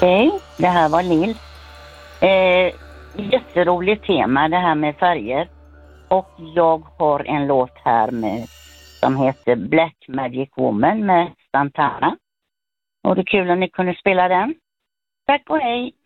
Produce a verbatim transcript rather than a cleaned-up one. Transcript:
Hej, det här var Lill. Eh, jätteroligt tema det här med färger. Och jag har en låt här med, som heter Black Magic Woman med Santana. Och det är kul om ni kunde spela den. Tack och hej!